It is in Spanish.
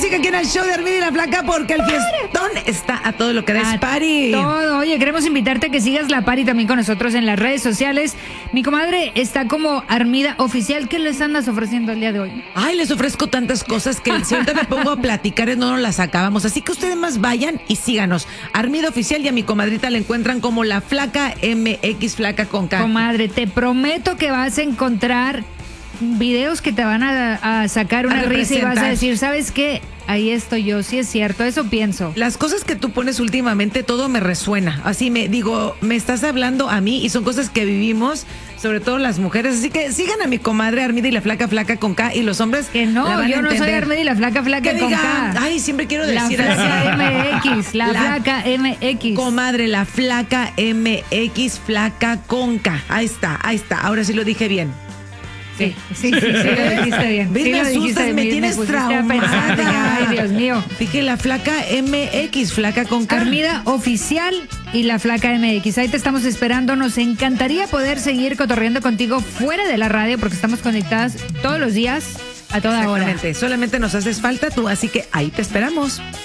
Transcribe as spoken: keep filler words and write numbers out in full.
música aquí en el show de Armida y la Flaca porque el fiestón está a todo lo que da. Es A party. Todo. Oye, queremos invitarte a que sigas la party también con nosotros en las redes sociales. Mi comadre está como Armida Oficial. ¿Qué les andas ofreciendo el día de hoy? Ay, les ofrezco tantas cosas que si ahorita me pongo a platicar no nos las acabamos. Así que ustedes más vayan y síganos. Armida Oficial, y a mi comadrita la encuentran como la Flaca M X, Flaca con K. Comadre, te prometo que vas a encontrar videos que te van a, a sacar una A risa y vas a representar. decir, ¿sabes qué? Ahí estoy yo, sí es cierto, eso pienso. Las cosas que tú pones últimamente, todo me resuena. Así me digo, me estás hablando a mí y son cosas que vivimos, sobre todo las mujeres. Así que sigan a mi comadre Armida y la Flaca, Flaca con K, y los hombres Que no, la van a yo no soy entender. Armida y la Flaca, Flaca Que con digan, K. ay, siempre quiero La decir Flaca así. M X, la, La- Flaca M X. Comadre, la Flaca M X, Flaca con K. Ahí está, ahí está. Ahora sí lo dije bien. Sí, sí, sí, sí, lo dijiste bien. ¿Ves? Sí, Me lo dijiste asustas, me bien, tienes pusiste a pensar, dije, traumada. ay, Dios mío. Dije la Flaca M X, Flaca con K. Armida Oficial y la Flaca M X. Ahí te estamos esperando. Nos encantaría poder seguir cotorreando contigo fuera de la radio porque estamos conectadas todos los días a toda hora. Exactamente. Solamente nos haces falta tú, así que ahí te esperamos.